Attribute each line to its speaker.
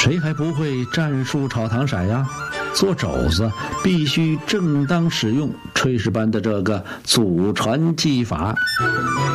Speaker 1: 谁还不会战术炒糖色呀？做肘子必须正当使用炊事班的这个祖传技法。